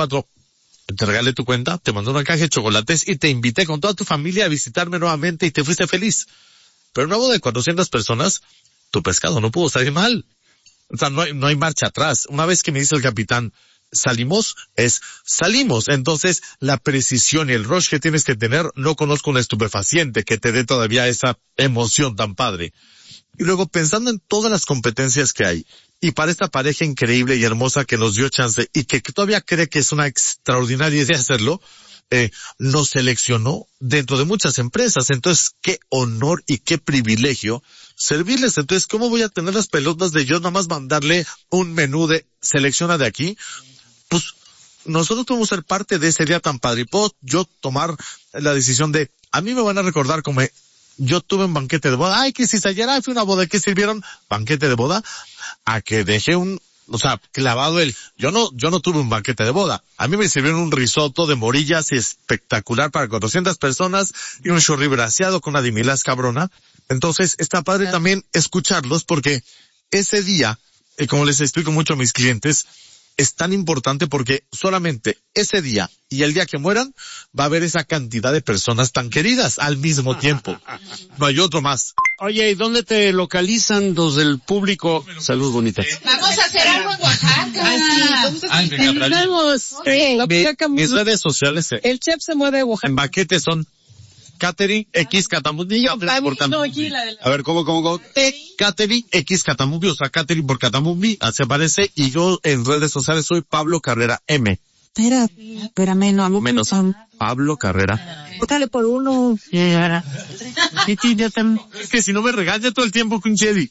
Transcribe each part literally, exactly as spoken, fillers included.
veinticuatro, te regalé tu cuenta, te mandé una caja de chocolates y te invité con toda tu familia a visitarme nuevamente y te fuiste feliz. Pero en una boda de cuatrocientas personas, tu pescado no pudo salir mal. O sea, no hay, no hay marcha atrás. Una vez que me dice el capitán, salimos, es salimos. Entonces, la precisión y el rush que tienes que tener, no conozco un estupefaciente que te dé todavía esa emoción tan padre. Y luego, pensando en todas las competencias que hay, y para esta pareja increíble y hermosa que nos dio chance, y que todavía cree que es una extraordinaria idea hacerlo, eh, nos seleccionó dentro de muchas empresas. Entonces, qué honor y qué privilegio servirles. Entonces, ¿cómo voy a tener las pelotas de yo nada más mandarle un menú de selecciona de aquí? Pues, nosotros podemos ser parte de ese día tan padre. Y puedo yo tomar la decisión de, a mí me van a recordar como yo tuve un banquete de boda. Ay, que si ayer fue una boda, ¿qué sirvieron? Banquete de boda. A que dejé un, o sea, clavado el, yo no, yo no tuve un banquete de boda. A mí me sirvieron un risotto de morillas espectacular para cuatrocientas personas y un chorri braseado con una dimilás cabrona. Entonces, está padre también escucharlos porque ese día, y como les explico mucho a mis clientes, es tan importante porque solamente ese día y el día que mueran va a haber esa cantidad de personas tan queridas al mismo tiempo. No hay otro más. Oye, ¿y dónde te localizan los del público? Salud bonita. Vamos a hacer algo en Oaxaca. Ay, venga, Vamos. Eh, la Mi, Oaxaca, mis redes sociales eh, el chef se mueve de Oaxaca. en banquetes son Catering X Catamundillo. No, aquí la de la... A ver, ¿cómo, cómo, cómo? Catering X Catamumbi, o sea, Catering por Catamumbi, así aparece, y yo en redes sociales soy Pablo Carrera M. Espera, espérame, no, algo Menos son... Pablo Carrera. Dale por uno. Es que si no me regaña todo el tiempo con Chedi.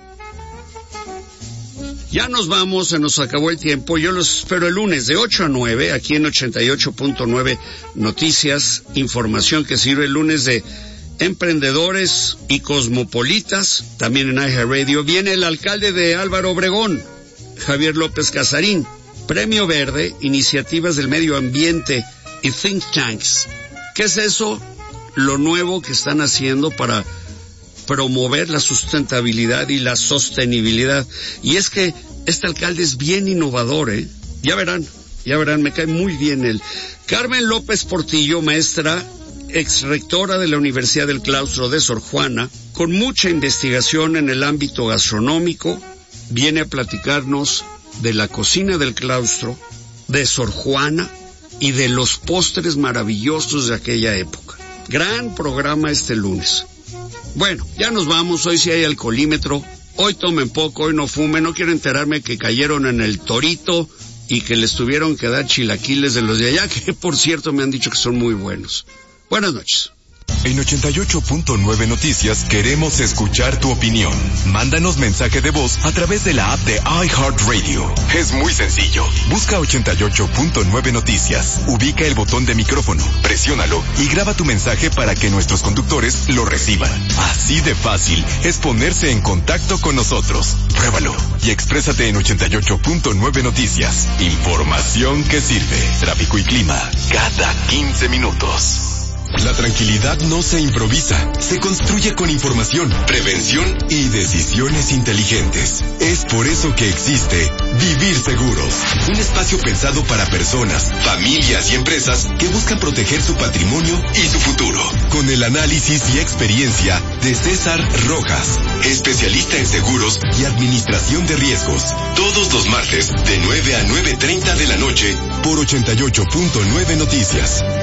Ya nos vamos, se nos acabó el tiempo. Yo los espero el lunes de ocho a nueve, aquí en ochenta y ocho punto nueve Noticias, información que sirve el lunes de emprendedores y cosmopolitas, también en iHeartRadio. Viene el alcalde de Álvaro Obregón, Javier López Casarín. Premio Verde, Iniciativas del Medio Ambiente y Think Tanks. ¿Qué es eso? Lo nuevo que están haciendo para promover la sustentabilidad y la sostenibilidad. Y es que este alcalde es bien innovador, ¿eh? Ya verán, ya verán, me cae muy bien él. Carmen López Portillo, maestra, ex rectora de la Universidad del Claustro de Sor Juana, con mucha investigación en el ámbito gastronómico, viene a platicarnos de la cocina del claustro, de Sor Juana y de los postres maravillosos de aquella época. Gran programa este lunes. Bueno, ya nos vamos, hoy sí hay alcoholímetro, hoy tomen poco, hoy no fumen, no quiero enterarme que cayeron en el Torito y que les tuvieron que dar chilaquiles de los de allá, que por cierto me han dicho que son muy buenos. Buenas noches. En ochenta y ocho punto nueve Noticias queremos escuchar tu opinión. Mándanos mensaje de voz a través de la app de iHeartRadio. Es muy sencillo. Busca ochenta y ocho punto nueve Noticias. Ubica el botón de micrófono, presiónalo y graba tu mensaje para que nuestros conductores lo reciban. Así de fácil es ponerse en contacto con nosotros. Pruébalo y exprésate en ochenta y ocho punto nueve Noticias. Información que sirve. Tráfico y clima cada quince minutos. La tranquilidad no se improvisa, se construye con información, prevención y decisiones inteligentes. Es por eso que existe Vivir Seguros, un espacio pensado para personas, familias y empresas que buscan proteger su patrimonio y su futuro. Con el análisis y experiencia de César Rojas, especialista en seguros y administración de riesgos. Todos los martes de nueve a nueve treinta de la noche por ochenta y ocho punto nueve Noticias.